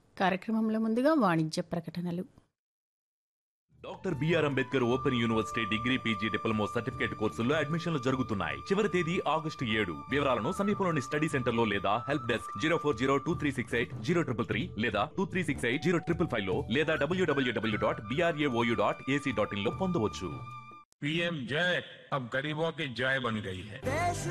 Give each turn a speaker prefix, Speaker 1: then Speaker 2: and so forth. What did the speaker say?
Speaker 1: కార్యక్రమంలో ముందుగా వాణిజ్య ప్రకటనలు.
Speaker 2: Doctor BR Ambedkar open university degree PG diploma certificate కోర్సుల్లో అడ్మిషన్లు జరుగుతున్నాయి. చివరి తేదీ August 7. వివరాలను సమీపంలోని స్టడీ సెంటర్ లో లేదా హెల్ప్ డెస్క్ 04023680333 లేదా 23680555 లో లేదా www.brao.ac.in లో పొందవచ్చు.
Speaker 3: पीएम जय अब गरीबों की जय बन गई है.